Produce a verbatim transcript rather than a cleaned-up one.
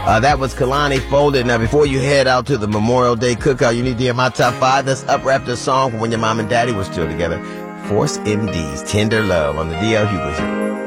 Uh, that was Kalani Folded. Now, before you head out to the Memorial Day cookout, you need to hear my top five. Let's up-rap the song from when your mom and daddy were still together. Force M D's Tender Love on the D L Hughley Show.